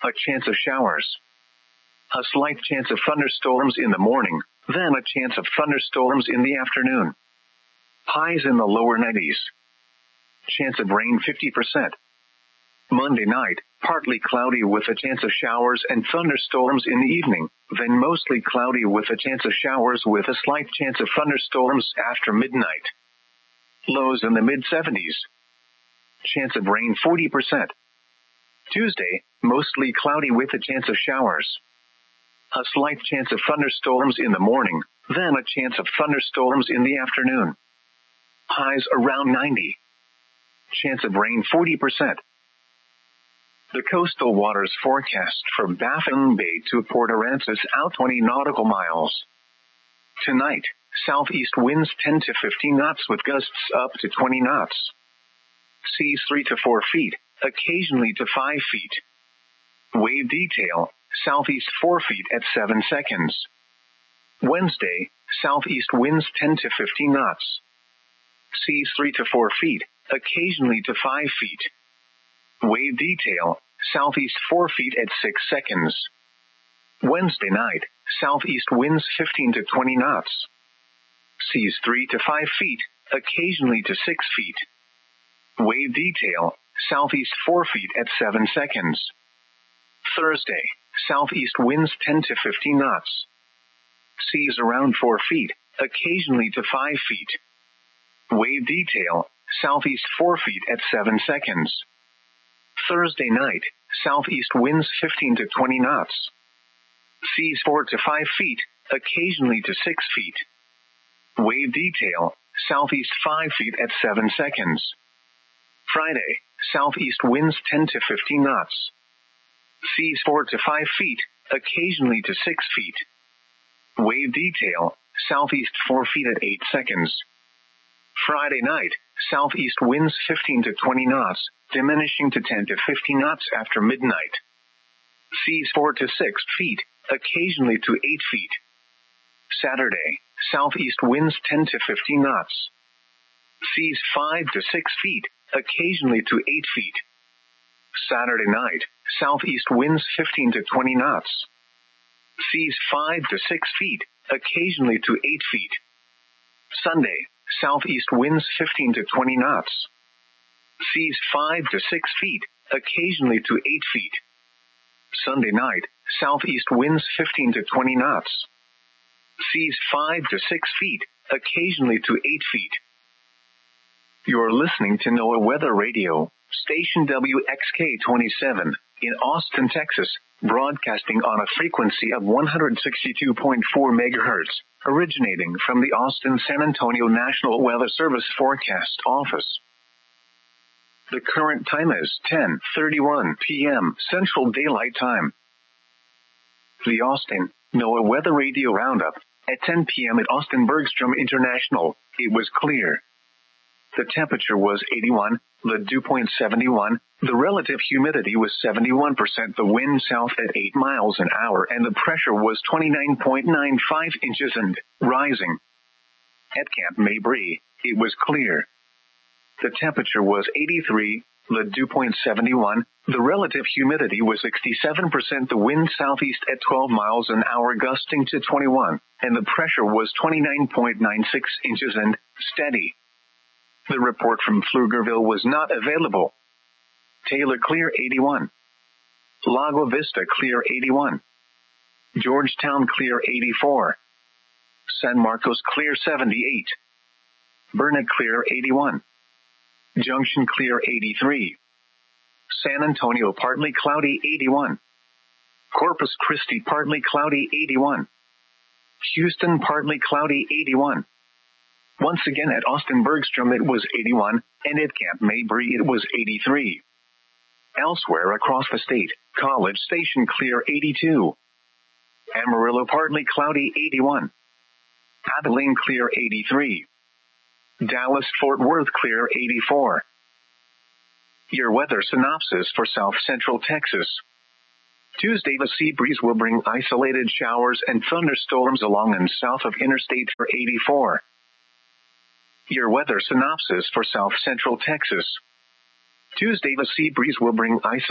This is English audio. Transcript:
a chance of showers. A slight chance of thunderstorms in the morning, then a chance of thunderstorms in the afternoon. Highs in the lower 90s. Chance of rain 50%. Monday night, partly cloudy with a chance of showers and thunderstorms in the evening, then mostly cloudy with a chance of showers with a slight chance of thunderstorms after midnight. Lows in the mid-70s. Chance of rain 40%. Tuesday, mostly cloudy with a chance of showers. A slight chance of thunderstorms in the morning, then a chance of thunderstorms in the afternoon. Highs around 90. Chance of rain 40%. The coastal waters forecast from Baffin Bay to Port Aransas out 20 nautical miles. Tonight, southeast winds 10 to 15 knots with gusts up to 20 knots. Seas 3 to 4 feet, occasionally to 5 feet. Wave detail, southeast 4 feet at 7 seconds. Wednesday, southeast winds 10 to 15 knots. Seas 3 to 4 feet, occasionally to 5 feet. Wave detail, southeast 4 feet at 6 seconds. Wednesday night, southeast winds 15 to 20 knots. Seas 3 to 5 feet, occasionally to 6 feet. Wave detail, southeast 4 feet at 7 seconds. Thursday, southeast winds 10 to 15 knots. Seas around 4 feet, occasionally to 5 feet. Wave detail, southeast 4 feet at 7 seconds. Thursday night, southeast winds 15 to 20 knots. Seas 4 to 5 feet, occasionally to 6 feet. Wave detail, southeast 5 feet at 7 seconds. Friday, southeast winds 10 to 15 knots. Seas 4 to 5 feet, occasionally to 6 feet. Wave detail, southeast 4 feet at 8 seconds. Friday night, southeast winds 15 to 20 knots, diminishing to 10 to 15 knots after midnight. Seas 4 to 6 feet, occasionally to 8 feet. Saturday, southeast winds 10 to 15 knots. Seas 5 to 6 feet, occasionally to 8 feet. Saturday night, southeast winds 15 to 20 knots. Seas 5 to 6 feet, occasionally to 8 feet. Sunday, southeast winds 15 to 20 knots. Seas 5 to 6 feet, occasionally to 8 feet. Sunday night, southeast winds 15 to 20 knots. Seas 5 to 6 feet, occasionally to 8 feet. You're listening to NOAA Weather Radio, station WXK-27, in Austin, Texas, broadcasting on a frequency of 162.4 MHz, originating from the Austin-San Antonio National Weather Service Forecast Office. The current time is 10:31 p.m. Central Daylight Time. The Austin NOAA Weather Radio Roundup. At 10 p.m. at Austin Bergstrom International, it was clear. The temperature was 81, the dew point 71, the relative humidity was 71%, the wind south at 8 miles an hour, and the pressure was 29.95 inches and rising. At Camp Mabry, it was clear. The temperature was 83, the dew point 71, the relative humidity was 67%, the wind southeast at 12 miles an hour gusting to 21, and the pressure was 29.96 inches and steady. The report from Pflugerville was not available. Taylor clear 81. Lago Vista clear 81. Georgetown clear 84. San Marcos clear 78. Burnet clear 81. Junction clear 83. San Antonio partly cloudy 81. Corpus Christi partly cloudy 81. Houston partly cloudy 81. Once again at Austin Bergstrom it was 81, and at Camp Mabry it was 83. Elsewhere across the state, College Station clear 82. Amarillo partly cloudy 81. Abilene clear 83. Dallas-Fort Worth clear 84. Your weather synopsis for South Central Texas. Tuesday the sea breeze will bring isolated showers and thunderstorms along and south of Interstate 84. Your weather synopsis for South Central Texas. Tuesday the sea breeze will bring isolated